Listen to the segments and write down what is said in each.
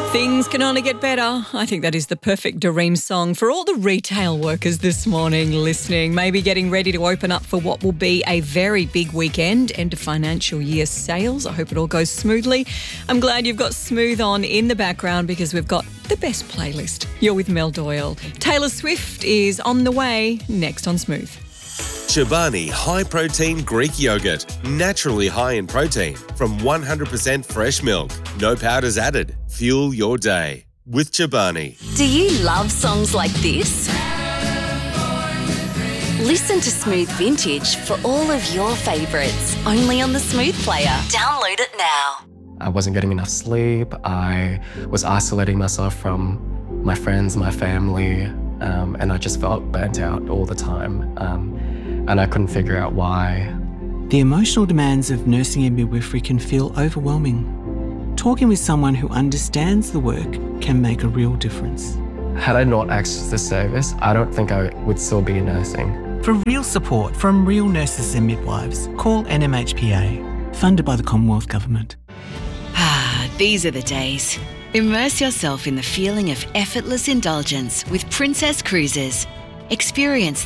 Things can only get better. I think that is the perfect Dareem song for all the retail workers this morning listening, maybe getting ready to open up for what will be a very big weekend, end of financial year sales. I hope it all goes smoothly. I'm glad you've got Smooth on in the background because we've got the best playlist. You're with Mel Doyle. Taylor Swift is on the way next on Smooth. Chobani High Protein Greek Yogurt. Naturally high in protein from 100% fresh milk. No powders added. Fuel your day with Chobani. Do you love songs like this? Listen to Smooth Vintage for all of your favourites. Only on the Smooth Player. Download it now. I wasn't getting enough sleep. I was isolating myself from my friends, my family, and I just felt burnt out all the time. And I couldn't figure out why. The emotional demands of nursing and midwifery can feel overwhelming. Talking with someone who understands the work can make a real difference. Had I not accessed this service, I don't think I would still be nursing. For real support from real nurses and midwives, call NMHPA, funded by the Commonwealth Government. These are the days. Immerse yourself in the feeling of effortless indulgence with Princess Cruises. Experience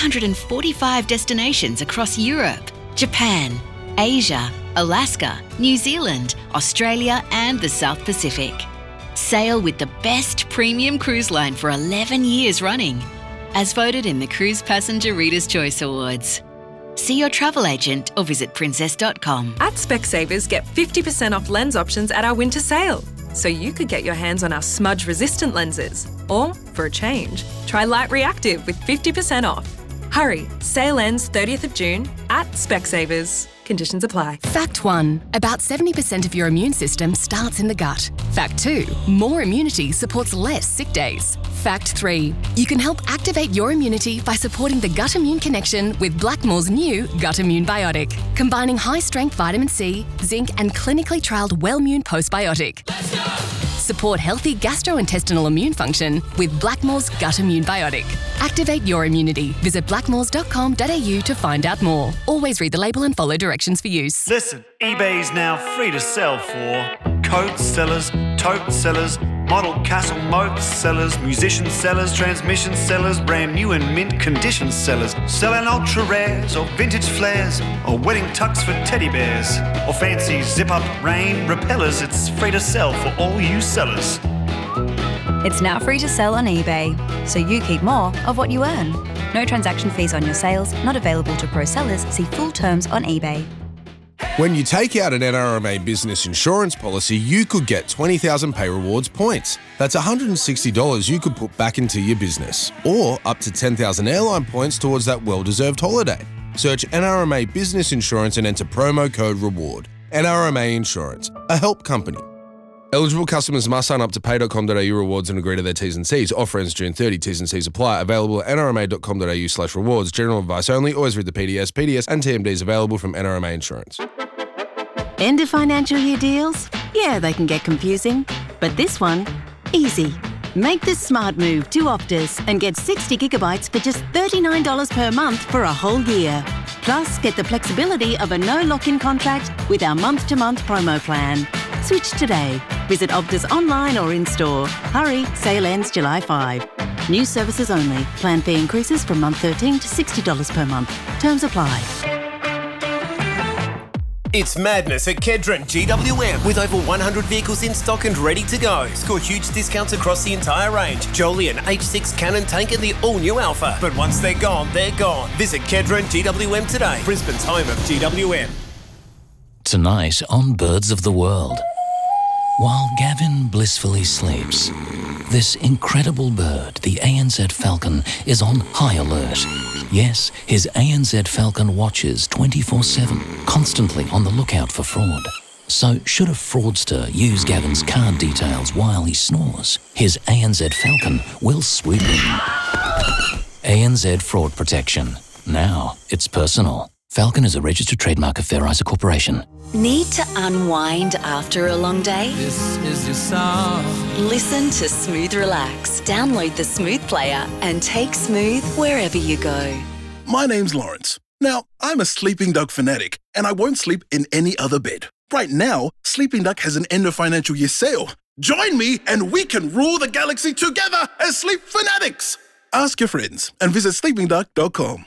345 destinations across Europe, Japan, Asia, Alaska, New Zealand, Australia and the South Pacific. Sail with the best premium cruise line for 11 years running, as voted in the Cruise Passenger Reader's Choice Awards. See your travel agent or visit princess.com. At Specsavers, get 50% off lens options at our winter sale. So you could get your hands on our smudge-resistant lenses. Or, for a change, try Light Reactive with 50% off. Hurry, sale ends 30th of June at Specsavers. Conditions apply. Fact 1. About 70% of your immune system starts in the gut. Fact 2. More immunity supports less sick days. Fact 3. You can help activate your immunity by supporting the gut immune connection with Blackmore's new Gut Immune Biotic, combining high-strength vitamin C, zinc and clinically trialled Wellmune Postbiotic. Support healthy gastrointestinal immune function with Blackmore's Gut Immune Biotic. Activate your immunity. Visit blackmores.com.au to find out more. Always read the label and follow directions for use. Listen, eBay's now free to sell for coat sellers, tote sellers, model castle moat sellers, musician sellers, transmission sellers, brand new and mint condition sellers, selling ultra rares or vintage flares or wedding tux for teddy bears or fancy zip-up rain repellers. It's free to sell for all you sellers. It's now free to sell on eBay, so you keep more of what you earn. No transaction fees on your sales, not available to pro sellers. See full terms on eBay. When you take out an NRMA business insurance policy, you could get 20,000 Pay Rewards points. That's $160 you could put back into your business, or up to 10,000 airline points towards that well-deserved holiday. Search NRMA Business Insurance and enter promo code REWARD. NRMA Insurance, a help company. Eligible customers must sign up to pay.com.au rewards and agree to their T's and C's. Offer ends June 30. T's and C's apply. Available at nrma.com.au/rewards. General advice only. Always read the PDS. PDS and TMDs available from NRMA Insurance. End of financial year deals? Yeah, they can get confusing. But this one, easy. Make the smart move to Optus and get 60 gigabytes for just $39 per month for a whole year. Plus, get the flexibility of a no lock-in contract with our month-to-month promo plan. Switch today. Visit Optus online or in-store. Hurry, sale ends July 5. New services only. Plan fee increases from month 13 to $60 per month. Terms apply. It's madness at Kedron GWM with over 100 vehicles in stock and ready to go. Score huge discounts across the entire range. Jolian, H6 Cannon Tank and the all-new Alpha. But once they're gone, they're gone. Visit Kedron GWM today. Brisbane's home of GWM. Tonight on Birds of the World. While Gavin blissfully sleeps, this incredible bird, the ANZ Falcon, is on high alert. Yes, his ANZ Falcon watches 24/7, constantly on the lookout for fraud. So should a fraudster use Gavin's card details while he snores, his ANZ Falcon will swoop in. ANZ Fraud Protection. Now it's personal. Falcon is a registered trademark of Fair Isa Corporation. Need to unwind after a long day? This is your song. Listen to Smooth Relax. Download the Smooth Player and take Smooth wherever you go. My name's Lawrence. Now, I'm a Sleeping Dog fanatic, and I won't sleep in any other bed. Right now, Sleeping Duck has an end of financial year sale. Join me and we can rule the galaxy together as sleep fanatics. Ask your friends and visit sleepingduck.com.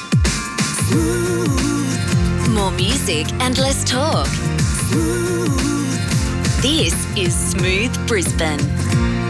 More music and less talk. This is Smooth Brisbane.